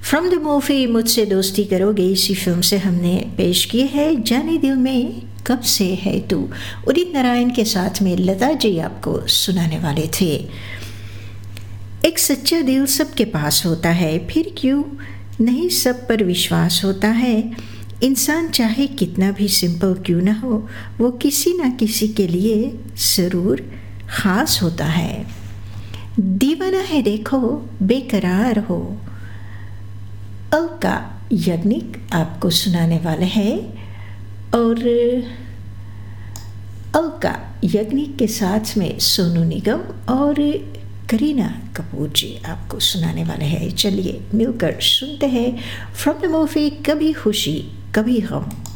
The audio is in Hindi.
फ्रॉम द मूवी मुझसे दोस्ती करोगे, इसी फिल्म से हमने पेश की है जाने दिल में कब से है तू। उदित नारायण के साथ में लता जी आपको सुनाने वाले थे। एक सच्चा दिल सबके पास होता है, फिर क्यों नहीं सब पर विश्वास होता है। इंसान चाहे कितना भी सिंपल क्यों ना हो, वो किसी ना किसी के लिए ज़रूर ख़ास होता है। दीवाना है देखो बेकरार हो, अलका याग्निक आपको सुनाने वाले हैं। और अलका याग्निक के साथ में सोनू निगम और करीना कपूर जी आपको सुनाने वाले हैं। चलिए मिलकर सुनते हैं फ्रॉम द मूवी कभी खुशी कभी गम।